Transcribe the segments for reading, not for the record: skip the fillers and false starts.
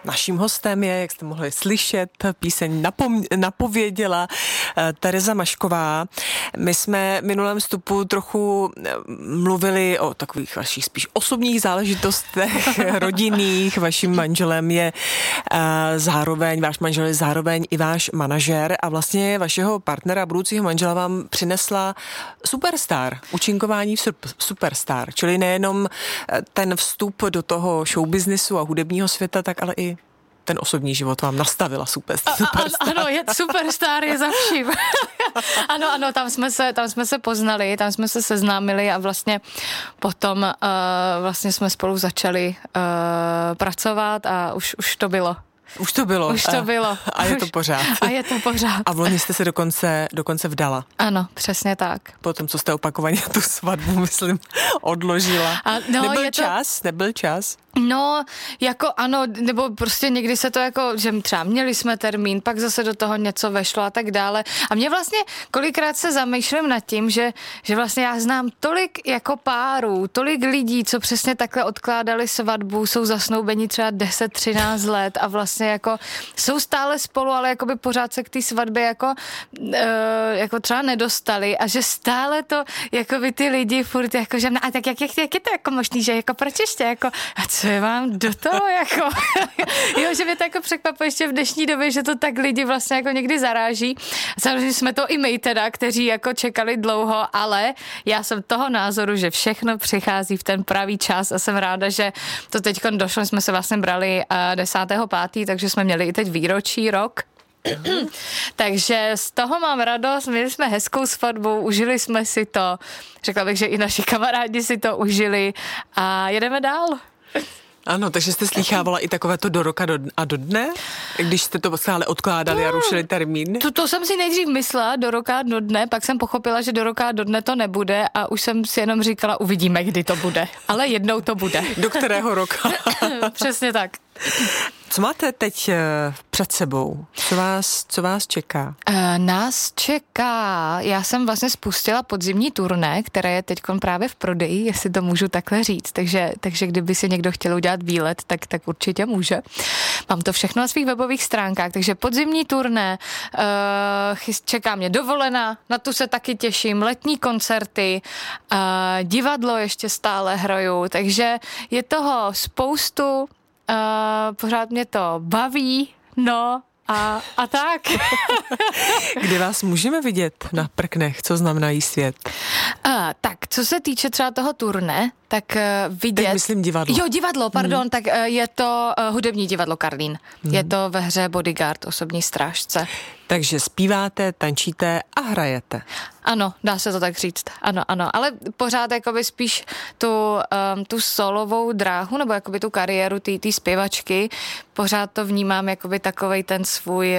Naším hostem je, jak jste mohli slyšet, píseň napověděla Tereza Mašková. My jsme v minulém vstupu trochu mluvili o takových vašich spíš osobních záležitostech, rodinných. Vaším manželem je váš manžel je zároveň i váš manažer a vlastně vašeho partnera, budoucího manžela vám přinesla Superstar, účinkování v Superstar, čili nejenom ten vstup do toho showbiznisu a hudebního světa, tak ale i ten osobní život vám nastavila Superstar. Ano, Superstar je za vším. ano, tam jsme se poznali, tam jsme se seznámili a vlastně potom vlastně jsme spolu začali pracovat a už to bylo. Už to bylo. A je to pořád. A je to pořád. A v loni jste se dokonce vdala. Ano, přesně tak. Potom, co jste opakovaně tu svatbu, myslím, odložila. Nebyl čas? No, jako ano, nebo prostě někdy se to jako, že třeba měli jsme termín, pak zase do toho něco vešlo a tak dále. A mě vlastně kolikrát se zamýšlím nad tím, že vlastně já znám tolik jako párů, tolik lidí, co přesně takhle odkládali svatbu, jsou zasnoubeni třeba 10-13 let a vlastně jako jsou stále spolu, ale jakoby pořád se k té svatbě jako třeba nedostali a že stále to jakoby ty lidi furt jako, že a tak jak je to jako možný, že jako proč ještě jako a co je vám do toho jako jo, že mě to jako překvapuje ještě v dnešní době, že to tak lidi vlastně jako někdy zaráží. Samozřejmě jsme to i my teda, kteří jako čekali dlouho, ale já jsem toho názoru, že všechno přichází v ten pravý čas a jsem ráda, že to teďko došlo, jsme se vlastně brali 10.5., takže jsme měli i teď výročí rok. Takže z toho mám radost, měli jsme hezkou svatbu, užili jsme si to, řekla bych, že i naši kamarádi si to užili a jedeme dál. Ano, takže jste slýchávala i takové to do roka a do dne, když jste to stále odkládali a rušili termín? To jsem si nejdřív myslela do roka a do dne, pak jsem pochopila, že do roka a do dne to nebude a už jsem si jenom říkala, uvidíme, kdy to bude, ale jednou to bude. Do kterého roka? Přesně tak. Co máte teď před sebou? Co vás čeká? Nás čeká, já jsem vlastně spustila podzimní turné, které je teď právě v prodeji, jestli to můžu takhle říct, takže kdyby si někdo chtěl udělat výlet, tak určitě může. Mám to všechno na svých webových stránkách, takže podzimní turné, čeká mě dovolená, na tu se taky těším, letní koncerty, divadlo ještě stále hraju, takže je toho spoustu. Pořád mě to baví, no a tak. Kde vás můžeme vidět na prknech, co znamenají svět? Tak, co se týče třeba toho turné, tak vidět... Teď myslím divadlo. Jo, divadlo, pardon, tak je to hudební divadlo Karlín. Je to ve hře Bodyguard, osobní strážce. Takže zpíváte, tančíte a hrajete. Ano, dá se to tak říct. Ano, ale pořád jakoby spíš tu solovou dráhu, nebo jakoby tu kariéru té zpěvačky, pořád to vnímám jakoby takovej ten svůj...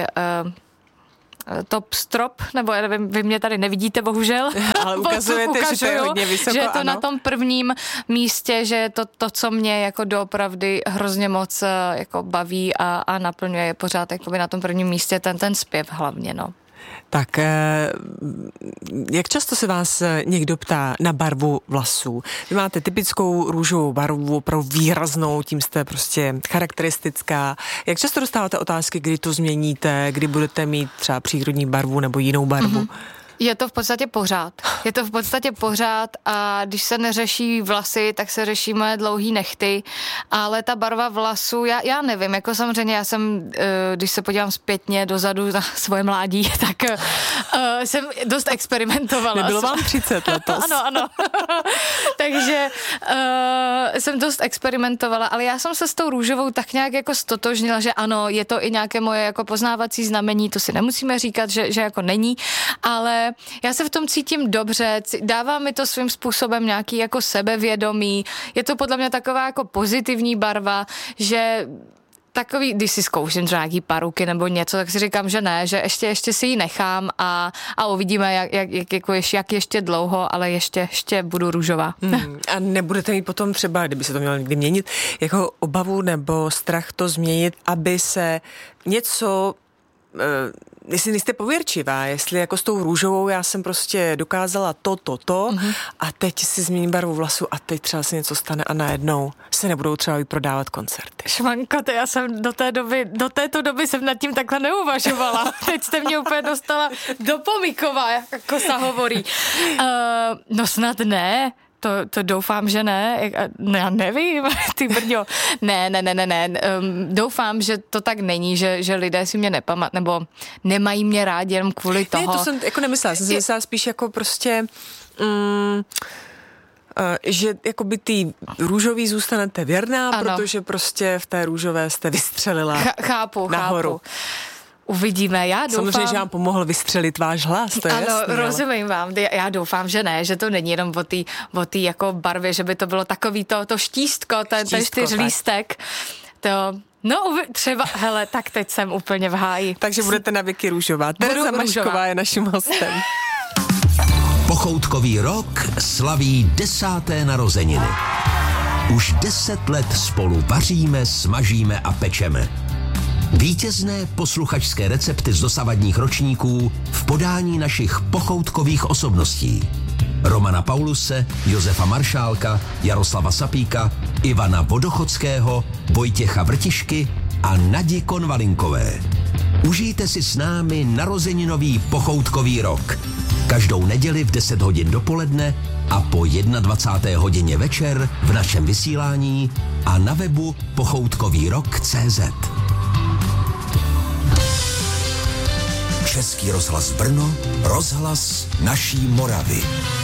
top strop, nebo já nevím, vy mě tady nevidíte, bohužel. Ale ukazujete, že to je hodně vysoko, že je to ano. na tom prvním místě, že je to, co mě jako doopravdy hrozně moc jako baví a naplňuje je pořád jakoby na tom prvním místě ten zpěv hlavně, no. Tak jak často se vás někdo ptá na barvu vlasů? Vy máte typickou růžovou barvu, opravdu výraznou, tím jste prostě charakteristická. Jak často dostáváte otázky, kdy to změníte, kdy budete mít třeba přírodní barvu nebo jinou barvu? Mm-hmm. Je to v podstatě pořád a když se neřeší vlasy, tak se řeší moje dlouhý nehty, ale ta barva vlasů, já nevím, jako samozřejmě já jsem, když se podívám zpětně dozadu na svoje mládí, tak jsem dost experimentovala. Nebylo vám 30 letos. Ano. Takže jsem dost experimentovala, ale já jsem se s tou růžovou tak nějak jako stotožnila, že ano, je to i nějaké moje jako poznávací znamení, to si nemusíme říkat, že jako není, ale já se v tom cítím dobře, dává mi to svým způsobem nějaký jako sebevědomí, je to podle mě taková jako pozitivní barva, že takový, když si zkouším třeba nějaký paruky nebo něco, tak si říkám, že ne, že ještě si ji nechám a uvidíme, jak ještě dlouho, ale ještě budu růžová. A nebudete mít potom třeba, kdyby se to mělo někdy měnit, jako obavu nebo strach to změnit, aby se něco jestli nejste pověrčivá, jestli jako s tou růžovou já jsem prostě dokázala to a teď si změním barvu vlasu a teď třeba se něco stane a najednou se nebudou třeba vyprodávat koncerty. Švanko, to já jsem do této doby jsem nad tím takhle neuvažovala. Teď jste mě úplně dostala do pomykova, jako se hovorí. No snad ne. To doufám, že ne. Já nevím, ty brďo. Ne. Doufám, že to tak není, že lidé si mě nepamatují, nebo nemají mě rádi jenom kvůli toho. Ne, to jsem jako nemyslela. Jsem si myslela spíš jako prostě... že jakoby ty růžový zůstanete věrná, ano. Protože prostě v té růžové jste vystřelila nahoru. Uvidíme, já doufám... Samozřejmě, že vám pomohl vystřelit váš hlas, to je ano, jasný. Ano, rozumím vám, já doufám, že ne, že to není jenom o té jako barvě, že by to bylo takový to štístko, ten čtyřlístek, to... No, třeba, hele, tak teď jsem úplně v háji. Takže budete na věky růžová. Tereza Mašková je naším hostem. Pochoutkový rok slaví 10. narozeniny. Už 10 let spolu vaříme, smažíme a pečeme. Vítězné posluchačské recepty z dosavadních ročníků v podání našich pochoutkových osobností. Romana Pauluse, Josefa Maršálka, Jaroslava Sapíka, Ivana Vodochodského, Vojtěcha Vrtišky a Nadi Konvalinkové. Užijte si s námi narozeninový pochoutkový rok. Každou neděli v 10 hodin dopoledne a po 21. hodině večer v našem vysílání a na webu pochoutkovýrok.cz. Český rozhlas Brno, rozhlas naší Moravy.